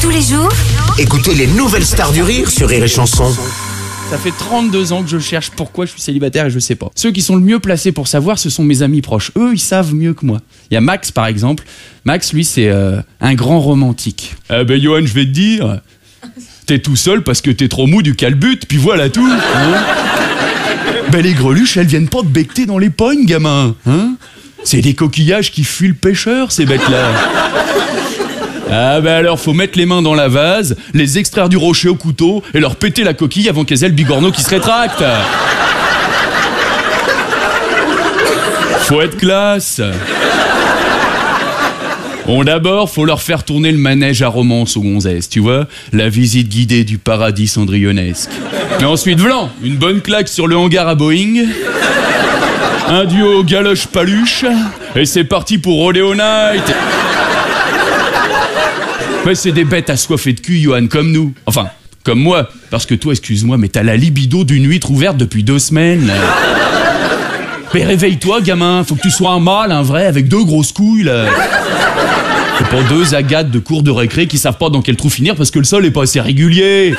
Tous les jours, Écoutez les nouvelles stars du rire sur Rire et Chanson. Ça fait 32 ans que je cherche pourquoi je suis célibataire et je sais pas. Ceux qui sont le mieux placés pour savoir, ce sont mes amis proches. Eux, ils savent mieux que moi. Il y a Max, par exemple. Max, lui, c'est un grand romantique. Ah ben, Johan, je vais te dire, t'es tout seul parce que t'es trop mou du calbut, puis voilà tout. Hein, ben, les greluches, elles viennent pas te becter dans les pognes, gamin. Hein, c'est des coquillages qui fuient le pêcheur, ces bêtes-là. Ah bah alors faut mettre les mains dans la vase, les extraire du rocher au couteau et leur péter la coquille avant qu'elles aient le bigorneau qui se rétracte. Faut être classe. Bon, d'abord, faut leur faire tourner le manège à romance aux gonzesses, tu vois, la visite guidée du paradis cendrillonnesque. Mais ensuite, v'lan, une bonne claque sur le hangar à Boeing, un duo galoche-paluche, et c'est parti pour Rodeo Night. Mais c'est des bêtes assoiffées de cul, Johan, comme nous. Enfin, comme moi. Parce que toi, excuse-moi, mais t'as la libido d'une huître ouverte depuis 2 semaines. Mais réveille-toi, gamin. Faut que tu sois un mâle, un vrai, avec 2 grosses couilles, là. C'est pas 2 agates de cours de récré qui savent pas dans quel trou finir parce que le sol est pas assez régulier.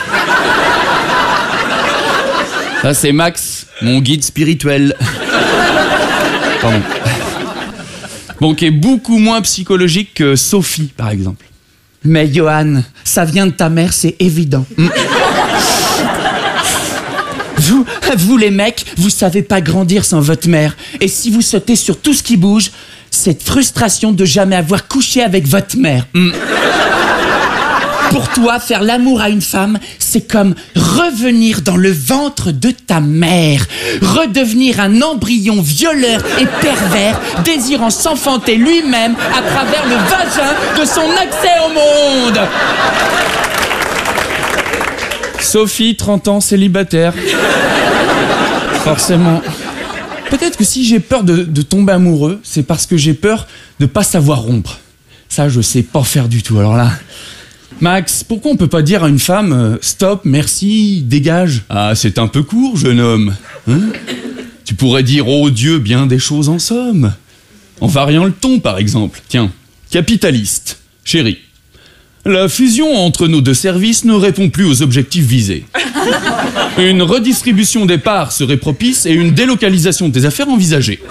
Ça, c'est Max, mon guide spirituel. Pardon. Bon, qui est beaucoup moins psychologique que Sophie, par exemple. Mais Johan, ça vient de ta mère, c'est évident. Vous les mecs, vous savez pas grandir sans votre mère. Et si vous sautez sur tout ce qui bouge, cette frustration de jamais avoir couché avec votre mère. Pour toi, faire l'amour à une femme, c'est comme revenir dans le ventre de ta mère, redevenir un embryon violeur et pervers, désirant s'enfanter lui-même à travers le vagin de son accès au monde. Sophie, 30 ans, célibataire. Forcément. Peut-être que si j'ai peur de tomber amoureux, c'est parce que j'ai peur de pas savoir rompre. Ça, je sais pas faire du tout, alors là... Max, pourquoi on peut pas dire à une femme stop, merci, dégage? Ah, c'est un peu court, jeune homme. Hein? Tu pourrais dire oh Dieu, bien des choses en somme. En variant le ton, par exemple. Tiens, capitaliste, chérie. La fusion entre nos 2 services ne répond plus aux objectifs visés. Une redistribution des parts serait propice et une délocalisation des affaires envisagée.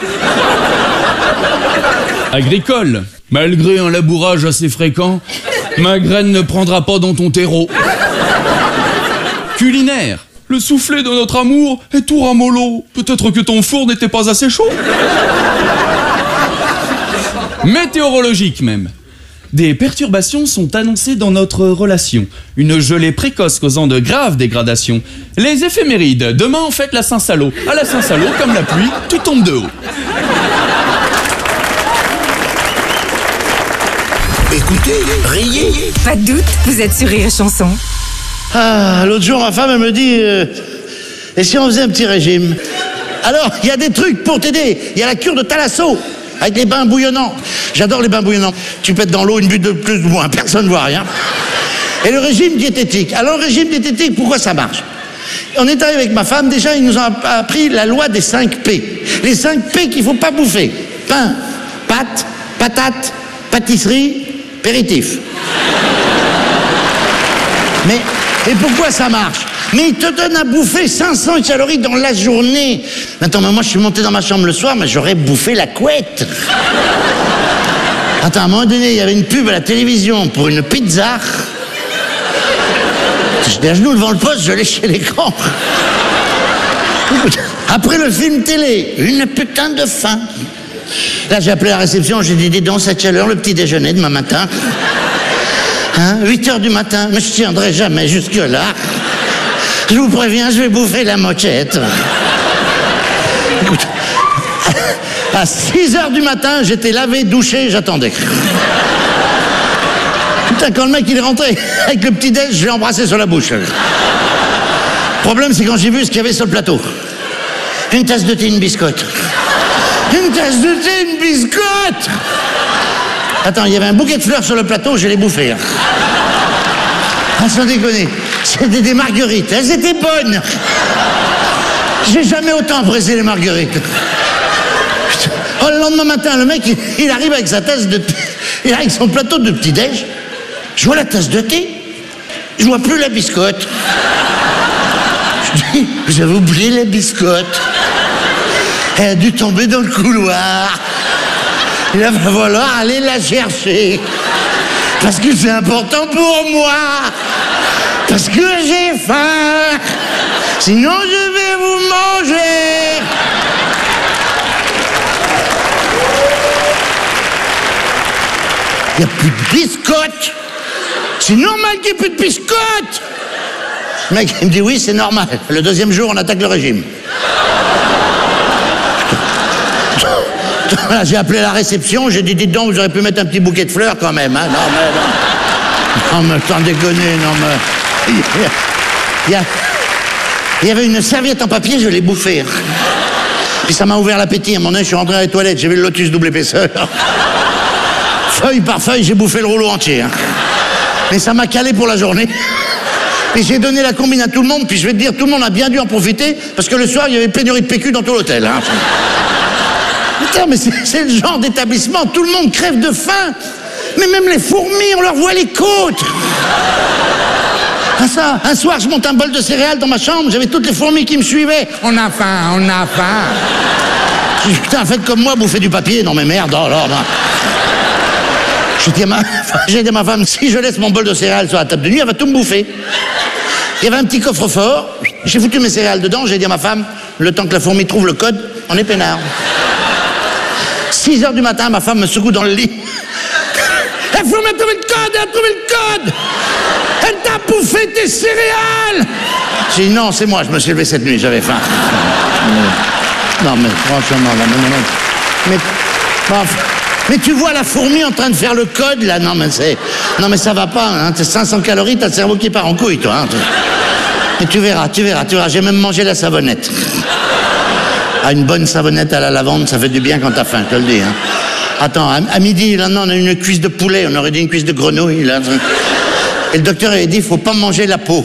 Agricole, malgré un labourage assez fréquent, ma graine ne prendra pas dans ton terreau. Culinaire, le soufflet de notre amour est tout ramollo. Peut-être que ton four n'était pas assez chaud. Météorologique même. Des perturbations sont annoncées dans notre relation. Une gelée précoce causant de graves dégradations. Les éphémérides, demain on fête la Saint-Salo. À la Saint-Salo, comme la pluie, tout tombe de haut. Écoutez, riez. pas de doute, vous êtes sur Rire et Chanson. Ah, l'autre jour, ma femme, elle me dit et si on faisait un petit régime? Alors, il y a des trucs pour t'aider. Il y a la cure de Thalasso, avec les bains bouillonnants. J'adore les bains bouillonnants. Tu pètes dans l'eau une butte de plus ou moins, personne ne voit rien. Et le régime diététique. Alors, le régime diététique, pourquoi ça marche? On est arrivé avec ma femme, déjà, ils nous ont appris la loi des 5 P. Les 5 P qu'il ne faut pas bouffer. Pain, pâtes, patates, pâtisserie, apéritif. Mais, et pourquoi ça marche? Mais il te donne à bouffer 500 calories dans la journée. Attends, mais moi je suis monté dans ma chambre le soir, mais j'aurais bouffé la couette. Attends, à un moment donné, il y avait une pub à la télévision pour une pizza. J'étais à genoux devant le poste, je léchais l'écran. Après le film télé, une putain de faim. Là, j'ai appelé la réception, j'ai dit, dis donc, cette chaleur, le petit déjeuner demain matin. Hein, 8h du matin, mais je tiendrai jamais jusque-là. Je vous préviens, je vais bouffer la moquette. Écoute, à 6h du matin, j'étais lavé, douché, j'attendais. Putain, quand le mec il est rentré avec le petit déj, je l'ai embrassé sur la bouche. Le problème, c'est quand j'ai vu ce qu'il y avait sur le plateau. Une tasse de thé, une biscotte. Une tasse de thé, une biscotte. Attends, il y avait un bouquet de fleurs sur le plateau, je l'ai bouffé. Ah, sans déconner, c'était des marguerites, elles étaient bonnes. J'ai jamais autant apprécié les marguerites. Putain. Oh, le lendemain matin, le mec, il arrive avec sa tasse de thé, il arrive avec son plateau de petit-déj. Je vois la tasse de thé, Je vois plus la biscotte. Je dis, j'avais oublié la biscotte. Elle a dû tomber dans le couloir. Il va falloir aller la chercher. Parce que c'est important pour moi. Parce que j'ai faim. Sinon, je vais vous manger. Il n'y a plus de biscotte. C'est normal qu'il n'y ait plus de biscotte. Le mec, il me dit oui, c'est normal. Le deuxième jour, on attaque le régime. Voilà, j'ai appelé la réception, j'ai dit, dites donc, vous auriez pu mettre un petit bouquet de fleurs quand même. Hein. Non, mais sans déconner, non, mais... Il y avait une serviette en papier, je l'ai bouffée. Puis ça m'a ouvert l'appétit. À un moment donné, je suis rentré dans les toilettes, j'ai vu le lotus double épaisseur. Feuille par feuille, j'ai bouffé le rouleau entier. Hein. Mais ça m'a calé pour la journée. Et j'ai donné la combine à tout le monde, puis je vais te dire, tout le monde a bien dû en profiter, parce que le soir, il y avait pénurie de PQ dans tout l'hôtel. Hein. Putain, mais c'est le genre d'établissement, tout le monde crève de faim. Mais même les fourmis, on leur voit les côtes. Ah ça, un soir, je monte un bol de céréales dans ma chambre, j'avais toutes les fourmis qui me suivaient. On a faim, on a faim. Je dis, putain, faites comme moi, bouffez du papier. Non mais merde, oh là, non. J'ai dit à ma femme, si je laisse mon bol de céréales sur la table de nuit, elle va tout me bouffer. Il y avait un petit coffre-fort, j'ai foutu mes céréales dedans, j'ai dit à ma femme, le temps que la fourmi trouve le code, on est peinard. 6h du matin, ma femme me secoue dans le lit. La fourmi a trouvé le code, elle a trouvé le code. Elle t'a bouffé tes céréales. J'ai dit non, c'est moi, je me suis levé cette nuit, j'avais faim. Non mais franchement, là, mais tu vois la fourmi en train de faire le code, là, non mais ça va pas, hein, t'es 500 calories, t'as le cerveau qui part en couille, toi. Hein, mais tu verras, j'ai même mangé la savonnette. Ah, une bonne savonnette à la lavande, ça fait du bien quand t'as faim, je te le dis. Hein. Attends, à midi, là, non, on a une cuisse de poulet, on aurait dit une cuisse de grenouille, là. Et le docteur avait dit, faut pas manger la peau.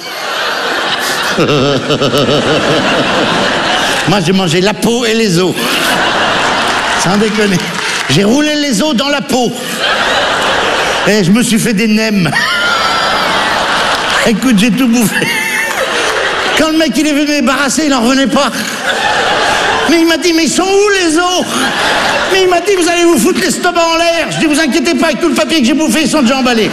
Moi, j'ai mangé la peau et les os. Sans déconner. J'ai roulé les os dans la peau. Et je me suis fait des nems. Écoute, j'ai tout bouffé. Quand le mec il est venu me débarrasser, il n'en revenait pas. Mais il m'a dit, mais ils sont où les os? Mais il m'a dit, vous allez vous foutre l'estomac en l'air. Je dis, vous inquiétez pas, avec tout le papier que j'ai bouffé, ils sont déjà emballés.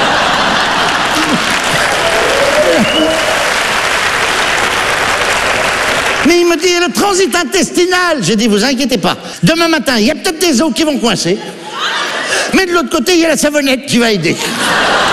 Mais il me dit, le transit intestinal. J'ai dit, vous inquiétez pas. Demain matin, il y a peut-être des os qui vont coincer. Mais de l'autre côté, il y a la savonnette qui va aider.